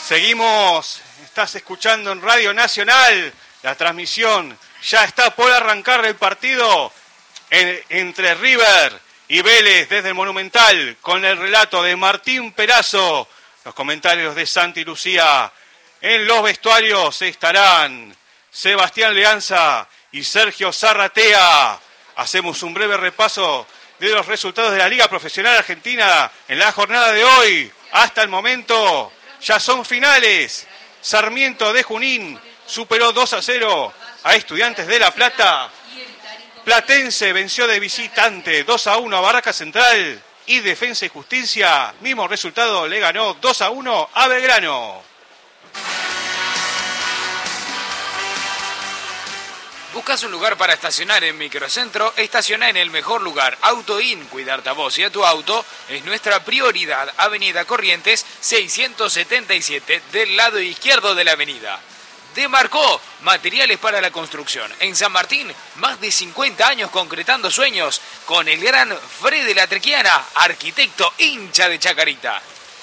Seguimos, estás escuchando en Radio Nacional, la transmisión, ya está por arrancar el partido entre River y Vélez desde el Monumental, con el relato de Martín Perazo, los comentarios de Santi Lucía. En los vestuarios estarán Sebastián Leanza y Sergio Zarratea. Hacemos un breve repaso de los resultados de la Liga Profesional Argentina en la jornada de hoy. Hasta el momento ya son finales. Sarmiento de Junín superó 2-0 a Estudiantes de La Plata. Platense venció de visitante 2-1 a Barraca Central. Y Defensa y Justicia, mismo resultado, le ganó 2-1 a Belgrano. ¿Buscas un lugar para estacionar en Microcentro? Estaciona en el mejor lugar. AutoIn, cuidarte a vos y a tu auto es nuestra prioridad. Avenida Corrientes 677, del lado izquierdo de la avenida. Demarcó, materiales para la construcción. En San Martín, más de 50 años concretando sueños con el gran Fred de la Trequiana, arquitecto hincha de Chacarita.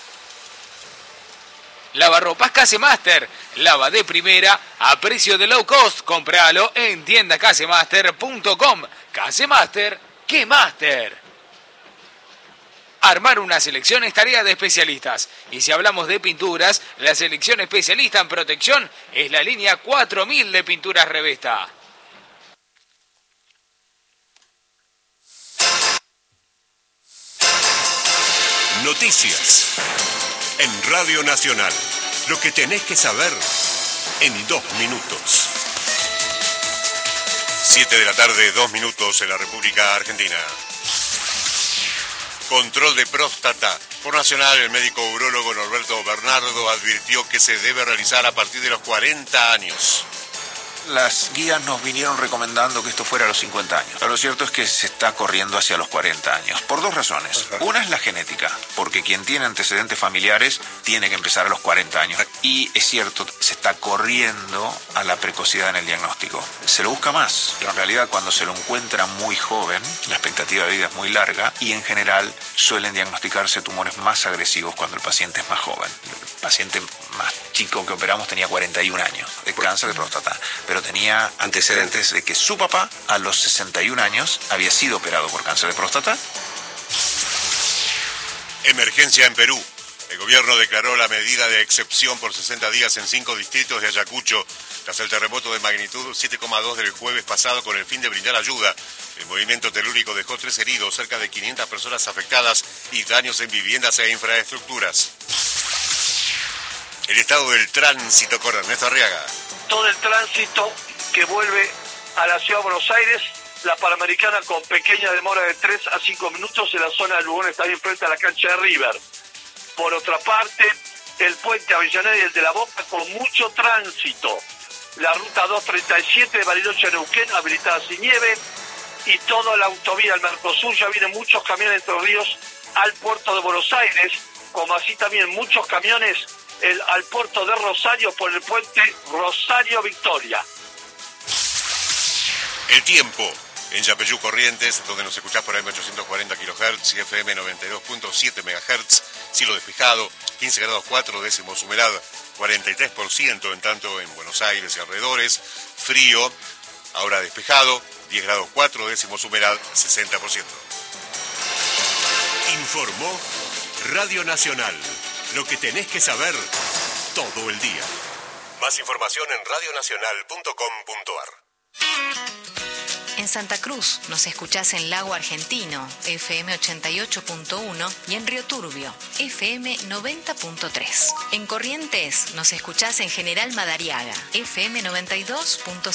Lavarropas Casemaster, lava de primera a precio de low cost. Compralo en tiendacasemaster.com. Casemaster, ¡qué master! Armar una selección es tarea de especialistas. Y si hablamos de pinturas, la selección especialista en protección es la línea 4000 de Pinturas Revesta. Noticias en Radio Nacional. Lo que tenés que saber en 2 minutos. 7 de la tarde, 2 minutos en la República Argentina. Control de próstata. Por Nacional, el médico urólogo Norberto Bernardo advirtió que se debe realizar a partir de los 40 años. Las guías nos vinieron recomendando que esto fuera a los 50 años. Pero lo cierto es que se está corriendo hacia los 40 años, por 2 razones. Una es la genética, porque quien tiene antecedentes familiares tiene que empezar a los 40 años. Y es cierto, se está corriendo a la precocidad en el diagnóstico. Se lo busca más, pero en realidad cuando se lo encuentra muy joven, la expectativa de vida es muy larga y en general suelen diagnosticarse tumores más agresivos cuando el paciente es más joven. El paciente más chico que operamos tenía 41 años de cáncer de próstata, pero tenía antecedentes de que su papá a los 61 años había sido operado por cáncer de próstata. Emergencia en Perú. El gobierno declaró la medida de excepción por 60 días en 5 distritos de Ayacucho tras el terremoto de magnitud 7,2 del jueves pasado con el fin de brindar ayuda. El movimiento telúrico dejó 3 heridos, cerca de 500 personas afectadas y daños en viviendas e infraestructuras. El estado del tránsito con Ernesto Arriaga. Todo el tránsito que vuelve a la ciudad de Buenos Aires, la Panamericana con pequeña demora de 3 a 5 minutos en la zona de Lugones, está bien frente a la cancha de River. Por otra parte, el puente Avellaneda y el de la Boca con mucho tránsito. La ruta 237 de Bariloche a Neuquén habilitada sin nieve y toda la autovía del Mercosur, ya vienen muchos camiones Entre Ríos al puerto de Buenos Aires, como así también muchos camiones al puerto de Rosario por el puente Rosario Victoria. El tiempo en Yapeyú Corrientes, donde nos escuchás por AM840 kHz y FM 92.7 MHz, cielo despejado, 15 grados 4 décimos humedad, 43%, en tanto en Buenos Aires y alrededores, frío, ahora despejado, 10 grados 4 décimos humedad, 60%. Informó Radio Nacional. Lo que tenés que saber todo el día. Más información en radionacional.com.ar. En Santa Cruz nos escuchás en Lago Argentino, FM 88.1 y en Río Turbio, FM 90.3. En Corrientes nos escuchás en General Madariaga, FM 92.5.